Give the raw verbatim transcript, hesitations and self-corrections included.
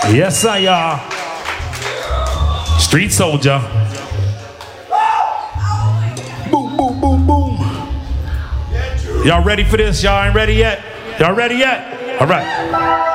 Yes, sir, y'all. Street soldier. Boom, boom, boom, boom. Y'all ready for this? Y'all ain't ready yet? Y'all ready yet? All right.